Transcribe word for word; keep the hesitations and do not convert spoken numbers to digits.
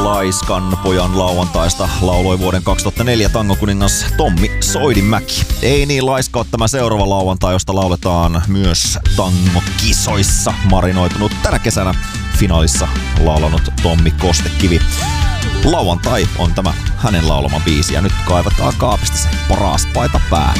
Laiskan pojan lauantaista lauloi vuoden kaksituhattaneljä tangokuningas Tommi Soidinmäki. Ei niin laiska ole tämä seuraava lauantai, josta lauletaan myös tangokisoissa marinoitunut tänä kesänä finaalissa laulanut Tommi Kostekivi. Lauantai on tämä hänen laulama biisi ja nyt kaivataan kaapista se paras paita päälle.